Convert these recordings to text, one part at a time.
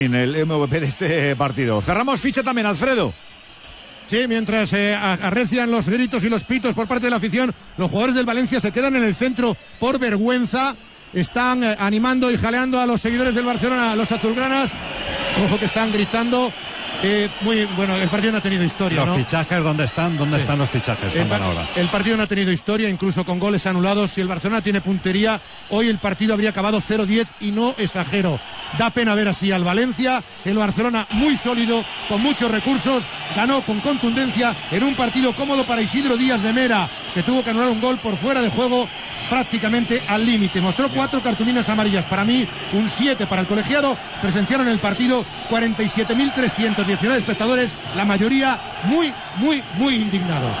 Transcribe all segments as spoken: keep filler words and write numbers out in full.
En el M V P de este partido. Cerramos ficha también, Alfredo. Sí, mientras eh, arrecian los gritos y los pitos por parte de la afición, los jugadores del Valencia se quedan en el centro por vergüenza. Están eh, animando y jaleando a los seguidores del Barcelona, a los azulgranas. Ojo que están gritando. Eh, muy bueno, el partido no ha tenido historia, Los ¿no? fichajes, ¿dónde están? ¿Dónde Sí. están los fichajes? El, Andan ahora. el partido no ha tenido historia, incluso con goles anulados. Si el Barcelona tiene puntería, hoy el partido habría acabado cero diez y no exagero. Da pena ver así al Valencia. El Barcelona muy sólido, con muchos recursos, ganó con contundencia en un partido cómodo para Isidro Díaz de Mera, que tuvo que anular un gol por fuera de juego prácticamente al límite. Mostró cuatro cartulinas amarillas. Para mí, un siete para el colegiado. Presenciaron el partido cuarenta y siete mil trescientos diecinueve espectadores, la mayoría muy, muy, muy indignados.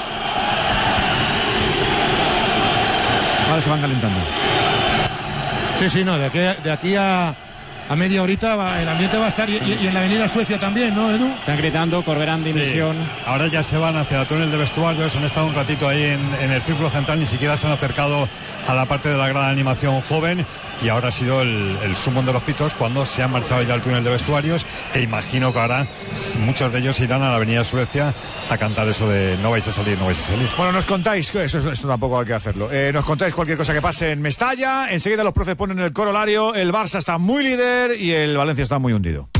Ahora se van calentando. Sí, sí, no, de aquí, de aquí a, a media horita va, el ambiente va a estar, y, y en la avenida Suecia también, ¿no, Edu? Están gritando, Corberán, dimisión. Sí. Ahora ya se van hacia el túnel de vestuarios, han estado un ratito ahí en, en el círculo central, ni siquiera se han acercado a la parte de la gran animación joven, y ahora ha sido el, el sumón de los pitos cuando se han marchado ya al túnel de vestuarios, e imagino que ahora muchos de ellos irán a la avenida Suecia a cantar eso de no vais a salir, no vais a salir. Bueno, nos contáis, eso, esto tampoco hay que hacerlo, eh, nos contáis cualquier cosa que pase en Mestalla. Enseguida los profes ponen el corolario. El Barça está muy líder y el Valencia está muy hundido.